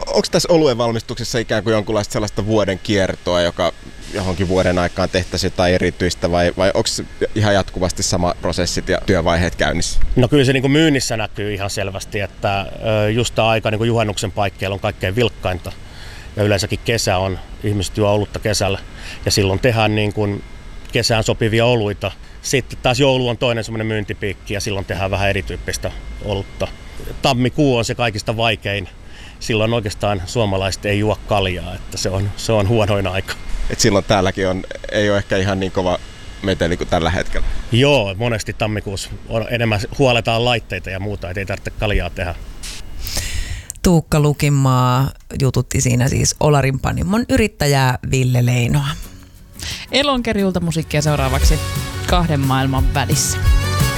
Onko tässä oluen valmistuksessa ikään kuin jonkunlaista sellaista vuoden kiertoa, joka johonkin vuoden aikaan tehtäisiin jotain erityistä, vai onko ihan jatkuvasti sama prosessit ja työvaiheet käynnissä? No kyllä se niin kuin myynnissä näkyy ihan selvästi, että just tämä aika niin kuin juhannuksen paikkeilla on kaikkein vilkkainta. Ja yleensäkin kesä on, ihmiset juo olutta kesällä ja silloin tehdään niin kuin kesään sopivia oluita. Sitten taas joulu on toinen semmoinen myyntipiikki ja silloin tehdään vähän erityyppistä olutta. Tammikuu on se kaikista vaikein. Silloin oikeastaan suomalaiset ei juo kaljaa, että se on huonoin aika. Et silloin täälläkin ei ole ehkä ihan niin kova meteli kuin tällä hetkellä. Joo, monesti tammikuussa enemmän huoletaan laitteita ja muuta, ettei tarvitse kaljaa tehdä. Tuukka Lukinmaa jututti siinä siis Olarin Panimon yrittäjää Ville Leinoa. Elonkerjulta musiikkia seuraavaksi 2 maailman välissä.